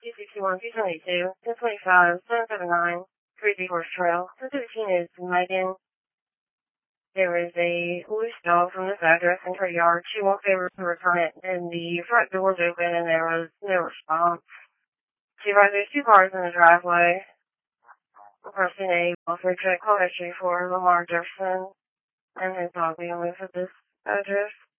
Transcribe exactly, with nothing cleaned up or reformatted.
two sixty-one, two seventy-two, ten twenty-five, seven seventy-nine, three Horse Trail. ten fifteen is Megan. There is a loose dog from this address in her yard. She walked over to return it, and the front door was open, and there was no response. She arrived, there's two cars in the driveway. Requesting a welfare check call history for Lamar Jefferson and his dog being moved at this address.